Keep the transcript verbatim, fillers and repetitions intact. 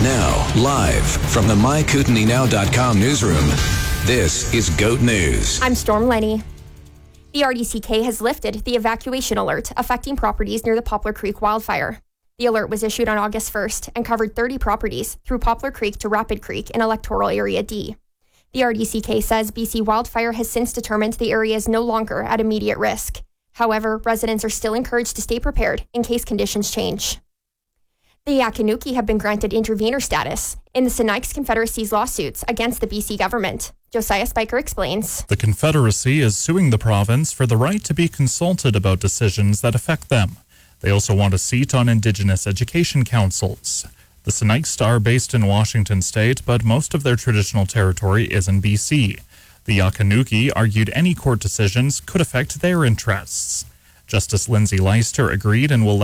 Now, live from the my kootenai now dot com newsroom, this is GOAT News. I'm Storm Lenny. The R D C K has lifted the evacuation alert affecting properties near the Poplar Creek wildfire. The alert was issued on August first and covered thirty properties through Poplar Creek to Rapid Creek in Electoral Area D. The R D C K says B C Wildfire has since determined the area is no longer at immediate risk. However, residents are still encouraged to stay prepared in case conditions change. The Yakanuki have been granted intervener status in the Sinaiks Confederacy's lawsuits against the B C government. Josiah Spiker explains. The Confederacy is suing the province for the right to be consulted about decisions that affect them. They also want a seat on Indigenous education councils. The Sinaiks are based in Washington state, but most of their traditional territory is in B C. The Yakanuki argued any court decisions could affect their interests. Justice Lindsay Leister agreed and will let